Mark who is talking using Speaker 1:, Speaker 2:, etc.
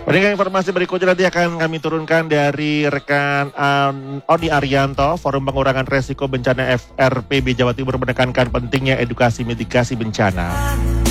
Speaker 1: Pendengar informasi berikutnya nanti akan kami turunkan dari rekan Oni Arianto, Forum Pengurangan Resiko Bencana FRPB Jawa Timur menekankan pentingnya edukasi mitigasi bencana.